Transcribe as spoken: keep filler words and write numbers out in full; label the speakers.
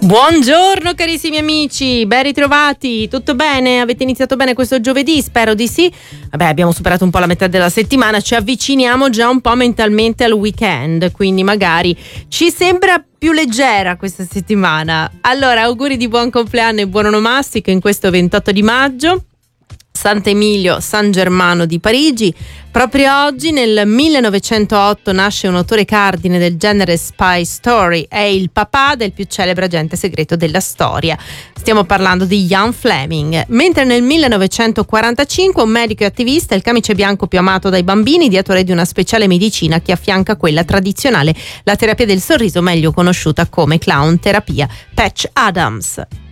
Speaker 1: Buongiorno carissimi amici, ben ritrovati, tutto bene? Avete iniziato bene questo giovedì? Spero di sì. Vabbè, abbiamo superato un po' la metà della settimana, ci avviciniamo già un po' mentalmente al weekend, quindi magari ci sembra più leggera questa settimana. Allora, auguri di buon compleanno e buon onomastico in questo ventotto di maggio. Sant'Emilio San Germano di Parigi. Proprio oggi nel millenovecentootto nasce un autore cardine del genere spy story, è il papà del più celebre agente segreto della storia. Stiamo parlando di Ian Fleming. Mentre nel millenovecentoquarantacinque un medico e attivista, il camice bianco più amato dai bambini, ideatore di una speciale medicina che affianca quella tradizionale, la terapia del sorriso, meglio conosciuta come clown terapia, Patch Adams.